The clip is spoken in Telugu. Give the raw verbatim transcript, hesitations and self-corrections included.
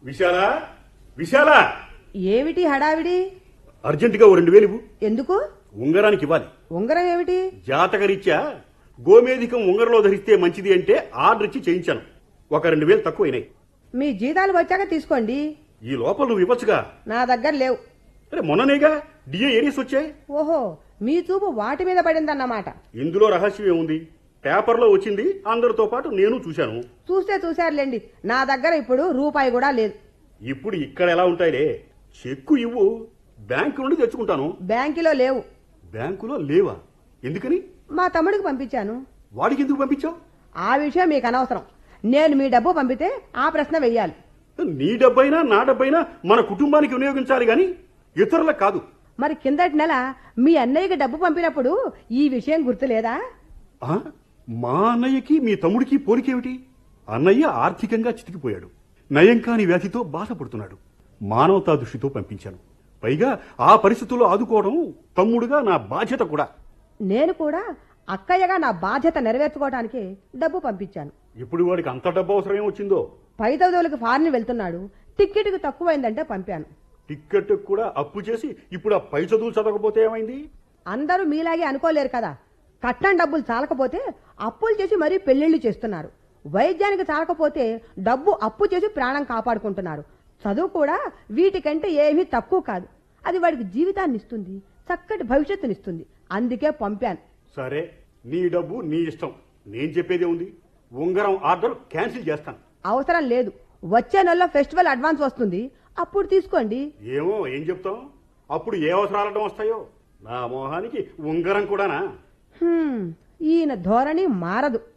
విశాల విశాల ఏమిటి హడావిడి? అర్జెంటుగా ఓ రెండు వేలు ఇవ్వు. ఎందుకు? ఉంగరానికి ఇవ్వాలి. ఉంగరం ఏమిటి? జాతకరీత్యా గోమేధికం ఉంగరంలో ధరిస్తే మంచిది అంటే ఆర్డర్ ఇచ్చి చేయించాను. ఒక రెండు వేలు తక్కువైనాయి. మీ జీతాలు వచ్చాక తీసుకోండి. ఈ లోపల నువ్వు ఇవ్వచ్చుగా. నా దగ్గర లేవు. అరే మొన్ననేగా డిఏ ఏరియస్ వచ్చాయి. ఓహో, మీ చూపు వాటి మీద పడిందన్నమాట. ఇందులో రహస్యం ఏముంది? పేపర్లో వచ్చింది, అందరితో పాటు నేను చూశాను. చూస్తే చూశారులేండి, నా దగ్గర ఇప్పుడు రూపాయి కూడా లేదు. ఇప్పుడు ఇక్కడ ఎలా ఉంటాయిలే. చెక్కు ఇవ్వు, బ్యాంకు నుండి తెచ్చుకుంటాను. బ్యాంకులో లేవు. బ్యాంకులో లేవా? ఎందుకని? మా తమ్ముడికి పంపించాను. వాడికి ఎందుకు పంపించావు? ఆ విషయం మీకు అనవసరం. నేను మీ డబ్బు పంపితే ఆ ప్రశ్న వెయ్యాలి. నీ డబ్బైనా నా డబ్బైనా మన కుటుంబానికి వినియోగించాలి గాని ఇతరులకు కాదు. మరి కిందటి నెల మీ అన్నయ్యకి డబ్బు పంపినప్పుడు ఈ విషయం గుర్తులేదా? ఆ? మా అన్నయ్యకి మీ తమ్ముడికి పోలికేమిటి? అన్నయ్య ఆర్థికంగా చితికిపోయాడు. నయం కాని వ్యాధితో బాధపడుతున్నాడు. మానవతా దృష్టితో పంపించాను. పైగా ఆ పరిస్థితుల్లో ఆదుకోవడం తమ్ముడుగా నా బాధ్యత కూడా. నేను కూడా అక్కయ్యగా నా బాధ్యత నెరవేర్చుకోవడానికి డబ్బు పంపించాను. ఇప్పుడు వాడికి అంత డబ్బు అవసరం ఏమొచ్చిందో. పై చదువులకు ఫారిన్ వెళ్తున్నాడు. టిక్కెట్కి తక్కువైందంటే పంపాను. టిక్కెట్ కూడా అప్పు చేసి ఇప్పుడు ఆ పై చదువులు చదవకపోతే ఏమైంది? అందరూ మీలాగే అనుకోలేరు కదా. కట్నం డబ్బులు చాలకపోతే అప్పులు చేసి మరీ పెళ్లిళ్లు చేస్తున్నారు. వైద్యానికి చాలకపోతే డబ్బు అప్పు చేసి ప్రాణం కాపాడుకుంటున్నారు. చదువు కూడా వీటికంటే ఏమీ తక్కువ కాదు. అది వాడికి జీవితాన్ని ఇస్తుంది, చక్కటి భవిష్యత్తునిస్తుంది. అందుకే పంపాను. సరే, నీ డబ్బు నీ ఇష్టం. నేను చెప్పేదే ఉంది. ఉంగరం ఆర్డర్ క్యాన్సిల్ చేస్తాను. అవసరం లేదు. వచ్చే నెలలో ఫెస్టివల్ అడ్వాన్స్ వస్తుంది, అప్పుడు తీసుకోండి. ఏమో ఏం చెప్తాం? అప్పుడు ఏ అవసరాలటం వస్తాయో. నా మోహానికి ఉంగరం కూడానా? ఈయన ధోరణి మారదు.